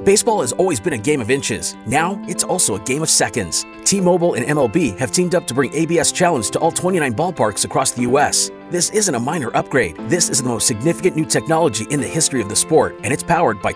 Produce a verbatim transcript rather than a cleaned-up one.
Baseball has always been a game of inches. Now, it's also a game of seconds. T-Mobile and M L B have teamed up to bring A B S Challenge to all twenty-nine ballparks across the U S This isn't a minor upgrade. This is the most significant new technology in the history of the sport, and it's powered by